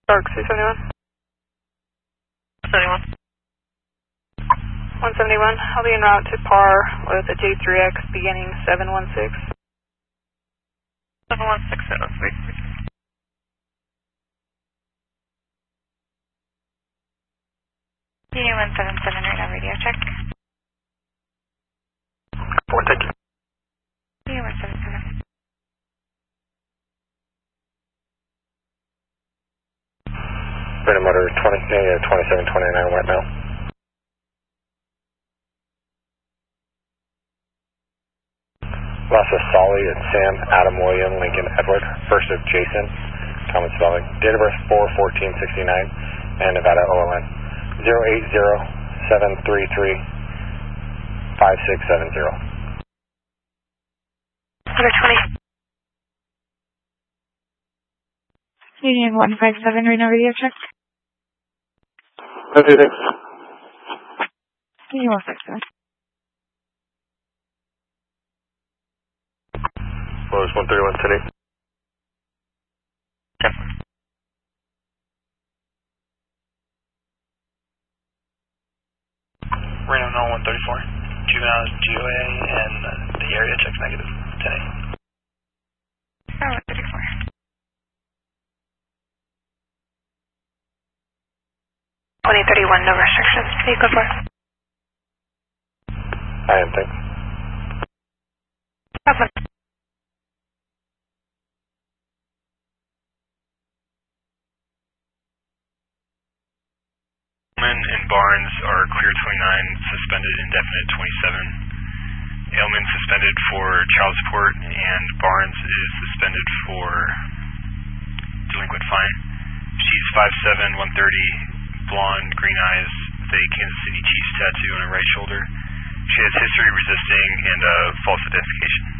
Dark 271. 71. 171, I'll be en route to PAR with a J3X beginning 716. 716, Union 177, right now radio check. 4, thank you. Union 177. Brandon Motor 2729 right now. Last of Solly and Sam, Adam, William, Lincoln, Edward. First of Jason, common spelling. Date of birth 4/14/69 and Nevada OLN 080-733-5670. Number 20. Union 157, right now radio check. Okay, thanks. Union 157. Well, it's 131 City. Yep. Reno 0134, juvenile GOA, and the area check's negative today. 0134. $2031, no restrictions. Vehicle 4. I am, thanks. Problem. And Barnes are clear 29, suspended indefinite 27. Ailman suspended for child support, and Barnes is suspended for delinquent fine. She's 5'7", 130, blonde, green eyes, with a Kansas City Chiefs tattoo on her right shoulder. She has history resisting and false identification.